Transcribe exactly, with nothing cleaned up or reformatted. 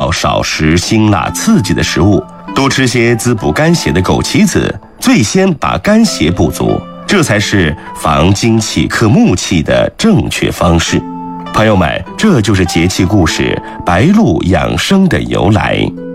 要少食辛辣刺激的食物，多吃些滋补肝血的枸杞子，最先把肝血补足，这才是防金气克木气的正确方式。朋友们，这就是节气故事白露养生的由来。